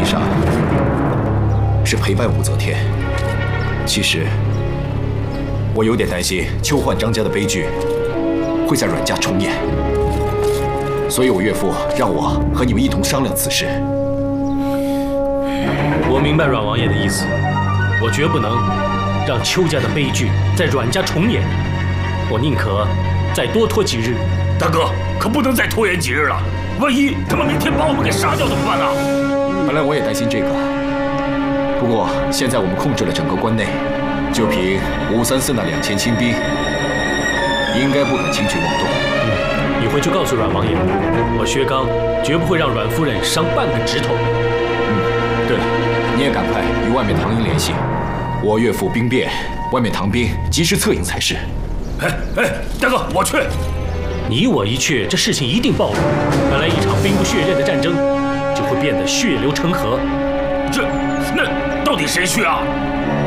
义上是陪伴武则天，其实我有点担心邱焕张家的悲剧会在阮家重演，所以我岳父让我和你们一同商量此事。 我明白阮王爷的意思，我绝不能让邱家的悲剧在阮家重演，我宁可再多拖几日。 大哥，可不能再拖延几日了，万一他们明天把我们给杀掉怎么办呢？ 本来我也担心这个，不过现在我们控制了整个关内，就凭534那2000亲兵，应该不敢轻举妄动。 你回去告诉阮王爷，我薛刚绝不会让阮夫人伤半个指头。 对了，你也赶快与外面唐营联系，我岳父兵变，外面唐兵及时策应才是。 大哥，我去。 你我一去，这事情一定暴露。本来一场兵不血刃的战争，就会变得血流成河。 那到底谁去啊？